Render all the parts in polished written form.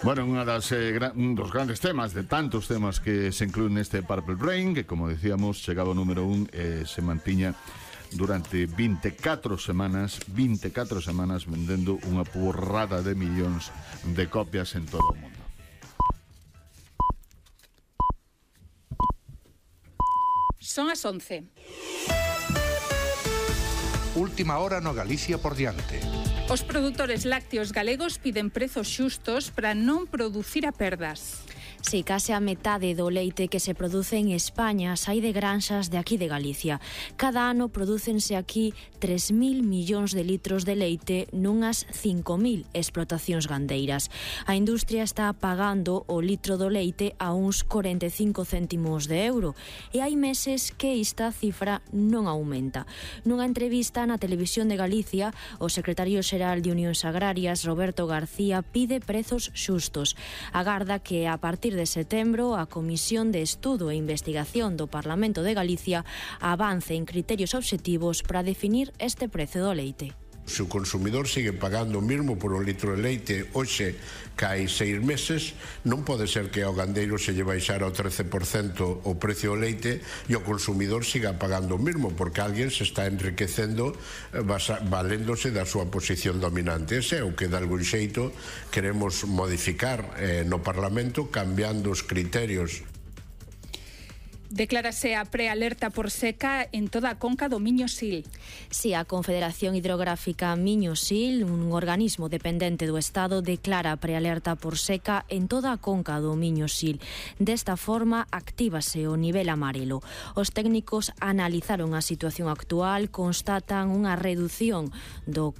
Bueno, un dos grandes temas, de tantos temas que se inclúen neste Purple Rain, que, como decíamos, chegaba ao número 1 e se mantiña durante 24 semanas vendendo unha porrada de millóns de copias en todo o mundo. Son as 11. Última hora no Galicia por diante. Os produtores lácteos galegos piden prezos xustos para non producir a perdas. Si, case a metade do leite que se produce en España sai de granxas de aquí de Galicia. Cada ano prodúcense aquí 3.000 millóns de litros de leite nunhas 5.000 explotacións gandeiras. A industria está pagando o litro do leite a uns 45 céntimos de euro e hai meses que esta cifra non aumenta. Nunha entrevista na Televisión de Galicia, o secretario xeral de Unións Agrarias, Roberto García, pide prezos xustos. Agarda que a partir de setembro a Comisión de Estudo e Investigación do Parlamento de Galicia avance en criterios obxectivos para definir este prezo do leite. Se o consumidor sigue pagando o mesmo por un litro de leite hoxe que hai 6 meses, non pode ser que ao gandeiro se lle baixara ao 13% o precio do leite e o consumidor siga pagando o mesmo, porque alguén se está enriquecendo valéndose da súa posición dominante. Ese é o que de algún xeito queremos modificar no Parlamento, cambiando os criterios. Declárase a prealerta por seca en toda a conca do Miño-Sil. Si, a Confederación Hidrográfica Miño-Sil, un organismo dependente do Estado, declara a prealerta por seca en toda a conca do Miño-Sil. Desta forma, actívase o nivel amarelo. Os técnicos analizaron a situación actual, constatan unha reducción do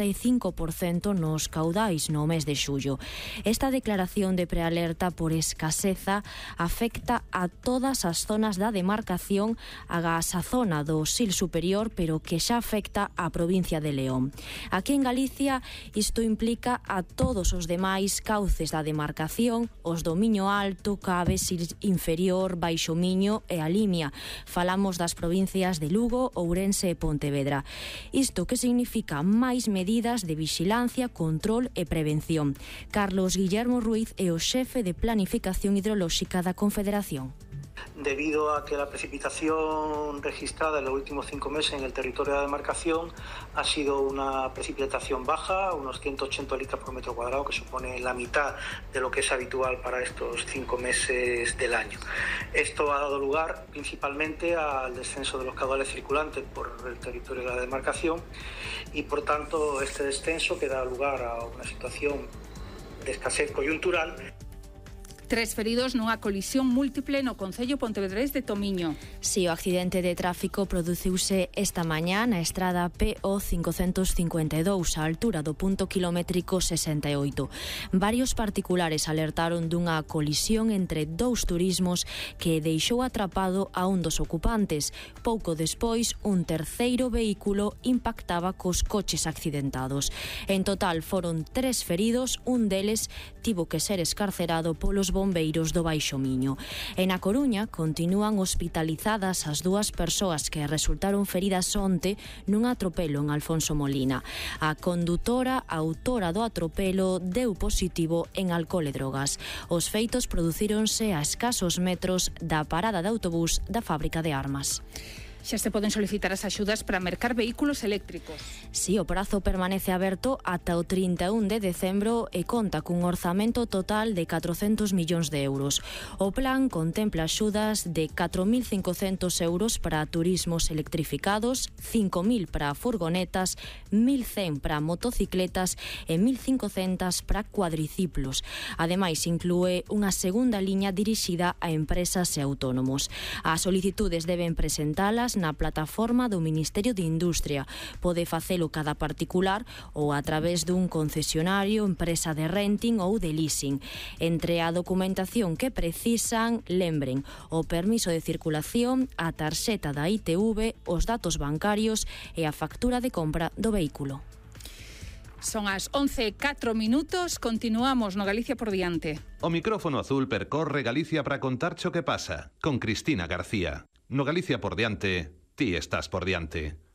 45% nos caudais no mes de xullo. Esta declaración de prealerta por escaseza afecta a todas as zonas da demarcación agás a zona do Sil superior, pero que xa afecta a provincia de León. Aquí en Galicia isto implica a todos os demais cauces da demarcación, os do Miño Alto, Cabe, Sil inferior, Baixo Miño e a Limia. Falamos das provincias de Lugo, Ourense e Pontevedra. Isto que significa máis medidas de vixilancia, control e prevención. Carlos Guillermo Ruiz é o xefe de Planificación Hidrolóxica da Confederación. Debido a que la precipitación registrada en los últimos 5 meses en el territorio de la demarcación ha sido una precipitación baja, unos 180 litros por metro cuadrado, que supone la mitad de lo que es habitual para estos 5 meses del año. Esto ha dado lugar principalmente al descenso de los caudales circulantes por el territorio de la demarcación y, por tanto, este descenso que da lugar a una situación de escasez coyuntural. 3 feridos nunha colisión múltiple no concello pontevedrés de Tomiño. Si, o accidente de tráfico produciuse esta mañá na estrada PO 552 á altura do punto kilométrico 68. Varios particulares alertaron dunha colisión entre 2 turismos que deixou atrapado a un dos ocupantes. Pouco despois, un terceiro vehículo impactaba cos coches accidentados. En total foron 3 feridos, un deles tivo que ser escarcerado polos bombeiros do Baixo Miño. E na Coruña continúan hospitalizadas as 2 persoas que resultaron feridas onte nun atropelo en Alfonso Molina. A condutora autora do atropelo deu positivo en alcohol e drogas. Os feitos producíronse a escasos metros da parada de autobús da fábrica de armas. Xa se poden solicitar as axudas para mercar vehículos eléctricos. Si, o prazo permanece aberto ata o 31 de decembro e conta cun orzamento total de 400 millóns de euros. O plan contempla axudas de 4.500 euros para turismos electrificados, 5.000 para furgonetas, 1.100 para motocicletas e 1.500 para cuadriciclos. Ademais, inclúe unha segunda liña dirixida a empresas e autónomos. As solicitudes deben presentalas na plataforma do Ministerio de Industria. Pode facelo cada particular ou a través dun concesionario, empresa de renting ou de leasing. Entre a documentación que precisan, lembren o permiso de circulación, a tarxeta da ITV, os datos bancarios e a factura de compra do vehículo. Son as 11:04, continuamos no Galicia por diante. O micrófono azul percorre Galicia para contarche o que pasa, con Cristina García. No Galicia por diante, ti estás por diante.